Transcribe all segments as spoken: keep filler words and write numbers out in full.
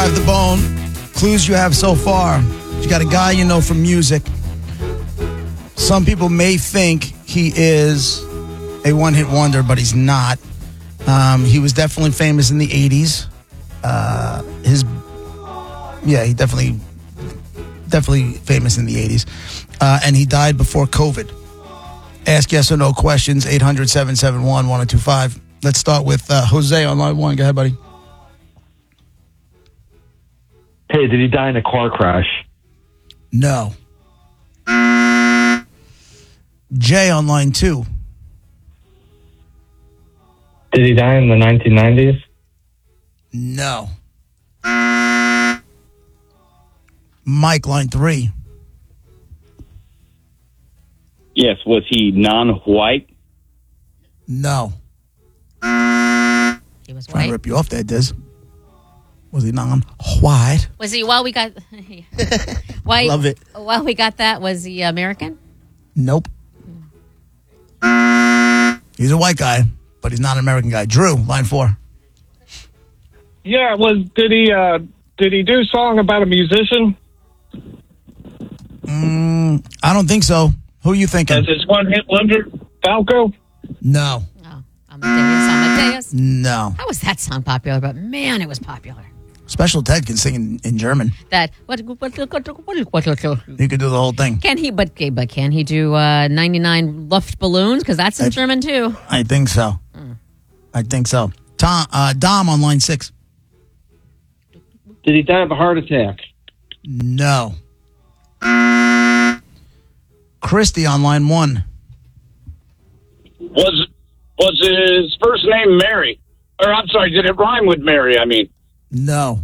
Drive the Bone. Clues you have so far. You got a guy you know from music. Some people may think he is a one-hit wonder, but he's not. Um, he was definitely famous in the eighties. Uh, his, yeah, he definitely, definitely famous in the eighties. Uh, and he died before COVID. Ask yes or no questions, eight hundred, seven seven one, one oh two five. Let's start with uh, Jose on line one. Go ahead, buddy. Hey, did he die in a car crash? No. Jay on line two. Did he die in the nineteen nineties? No. Mike, line three. Yes, was he non-white? No. He was Trying to white. rip you off there, Diz. Was he non-white? Was he, while we got... white, Love it. While we got that, was he American? Nope. He's a white guy, but he's not an American guy. Drew, line four. Yeah, was did he uh, did he do a song about a musician? Mm, I don't think so. Who are you thinking? As his one hit wonder, Falco? No. Oh, Amadeus, Amadeus. No. How was that song popular? But man, it was popular. Special Ted can sing in, in German. That what? what, what, what, what He could do the whole thing. can he? But but can he do uh, ninety-nine Luftballons? Because that's in I- German too. I think so. I think so. Tom, uh, Dom on line six. Did he die of a heart attack? No. Christy on line one. Was was his first name Mary? Or I'm sorry, did it rhyme with Mary? I mean, No.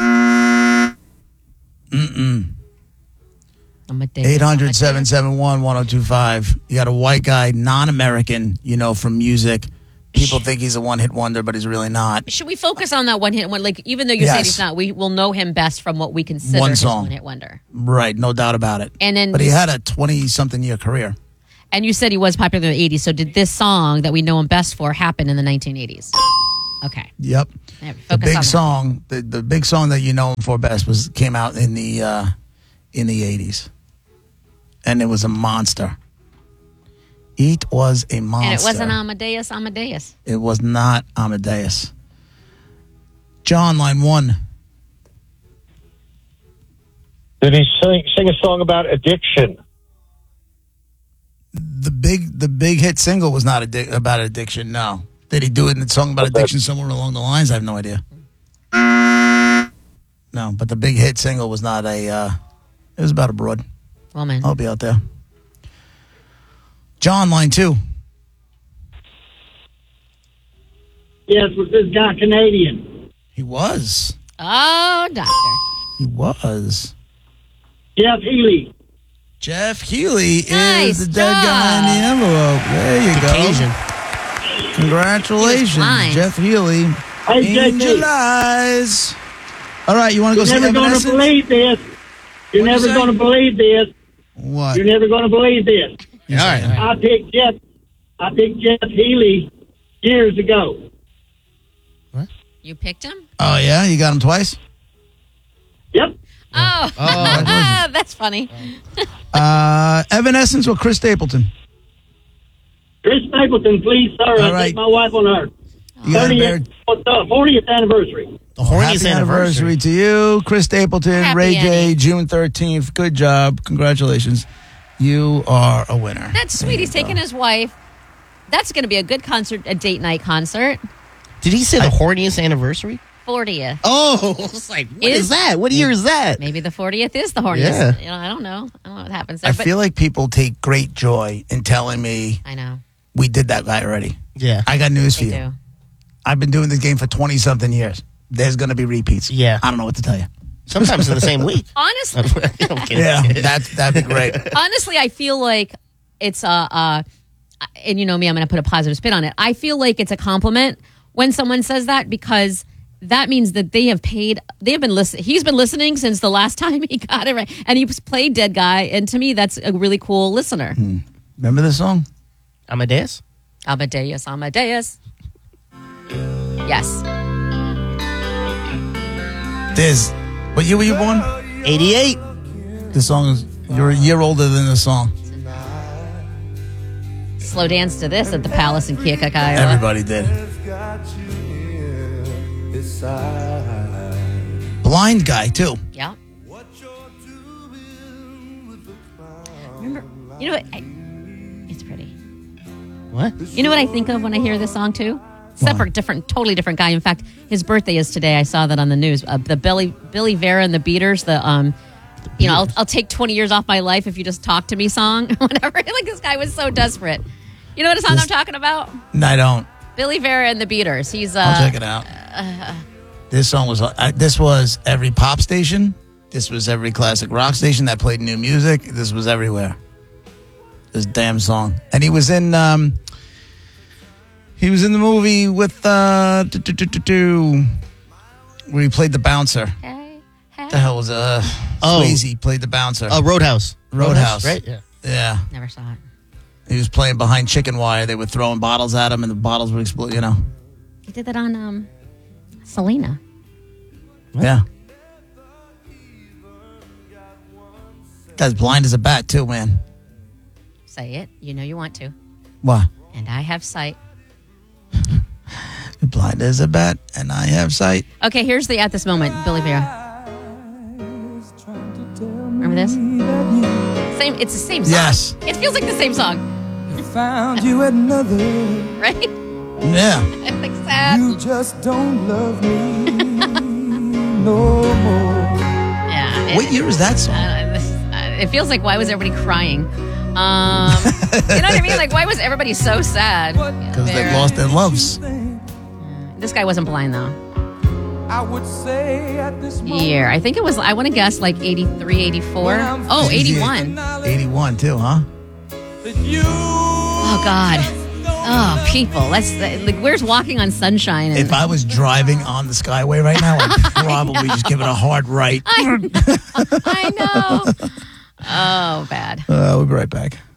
Mm-mm. Amadeus, eight hundred, seven Amadeus. seven one, one oh two five. You got a white guy, non-American, you know, from music. People think he's a one-hit wonder, but he's really not. Should we focus on that one hit one? Like, even though you said Yes. he's not, we will know him best from what we consider One his song. one hit wonder. Right, no doubt about it. And then, But he had a twenty-something year career. and you said he was popular in the eighties. So did this song that we know him best for happen in the nineteen eighties? Okay. Yep. Yeah, The focus on big that. song, the, the big song that you know him for best was came out in the uh, in the eighties, and it was a monster. It was a monster. And it wasn't Amadeus, Amadeus. It was not Amadeus. John, line one. Did he sing, sing a song about addiction? The big the big hit single was not addic- about addiction. No. Did he do it in the song about addiction somewhere along the lines? I have no idea. No, but the big hit single was not a. Uh, it was about a broad. Woman. I'll be out there. John, line two. Yes, was this guy Canadian? He was. Oh, doctor. He was. Jeff Healy. Jeff Healy Nice is the dead guy in the envelope. There you go. Caucasian. Congratulations, blind. Jeff Healy. Hey, J Angel P, Eyes. All right, you want to go you're see never going to Evanescence? believe this. You're What'd you never say? going to believe this. What? You're never going to believe this. All right. I picked Jeff. I picked Jeff Healy years ago. You picked him? Oh, yeah? You got him twice? Yep. Oh, Oh, that's funny. Uh, Evanescence or Chris Stapleton? Chris Stapleton, please, sir. All I right. take my wife on her You got him, Baird. thirtieth, what's up, fortieth anniversary. The horniest Happy anniversary. anniversary to you, Chris Stapleton, Happy Ray J, Annie. June thirteenth. Good job. Congratulations. You are a winner. That's There sweet. you He's go. taking his wife. That's going to be a good concert, a date night concert. Did he say the horniest anniversary? fortieth. Oh, I was like, what Is- is, that? What year is that? Maybe the fortieth is the horniest. Yeah. You know, I don't know. I don't know what happens there. I but feel like people take great joy in telling me I know. we did that guy already. Yeah. I got news for They you. do. I've been doing this game for twenty-something years. There's going to be repeats. Yeah. I don't know what to tell you. Sometimes in the same week. Honestly, I'm kidding. Yeah, that, that'd be great. honestly, I feel like it's a, uh, and you know me, I'm going to put a positive spin on it. I feel like it's a compliment when someone says that because that means that they have paid, they have been listening. He's been listening since the last time he got it right. And he played Dead Guy. And to me, that's a really cool listener. Hmm. Remember this song? Amadeus? Amadeus, Amadeus. Yes. Diz, what year were you born? eighty-eight. This song is, you're a year older than the song. Slow dance to this at the Palace in Keokuk, Iowa. Everybody did. Blind guy, too. Yeah. Remember, you know what? I, it's pretty. What? You know what I think of when I hear this song, too? Separate, different, totally different guy. In fact, his birthday is today. I saw that on the news. Uh, the Billy Billy Vera and the Beaters, the, um, you know, I'll, I'll take twenty years off my life if you just talk to me song, whatever. Like, this guy was so desperate. You know what a song This- I'm talking about? No, I don't. Billy Vera and the Beaters. He's, uh, I'll check it out. This song was, uh, this was every pop station. This was every classic rock station that played new music. This was everywhere. This damn song. And he was in, um, he was in the movie with, uh, do, do, do, do, do, where he played the bouncer. hey, hey. What the hell was, uh, Oh. Swayze played the bouncer. Oh, Roadhouse. Roadhouse. Right? Yeah. Yeah. Never saw it. He was playing behind chicken wire. They were throwing bottles at him and the bottles would explode, you know. He did that on um, Selena. Yeah. Guy's blind as a bat, too, man. Say it. You know you want to. What? And I have sight. Blind as a bat, and I have sight. Okay, here's the At This Moment, Billy Vera. Remember this? Same. It's the same song. Yes. It feels like the same song, Found you another. right? Yeah. It's like sad. You just don't love me no more. Yeah. It, What year is that song? uh, this, uh, it feels like, why was everybody crying? Um, you know what I mean? Like, why was everybody so sad? Because they Vera. lost their loves. This guy wasn't blind, though. I would say at this moment. Year. I think it was, I want to guess, like eighty-three, eighty-four. Oh, eighty-one. eighty-one, too, huh? That you Oh, God. Oh, people. Let's, like, where's Walking on Sunshine? And, If I was driving on the Skyway right now, I'd probably just give it a hard right. I know. I know. Oh, bad. Uh, we'll be right back.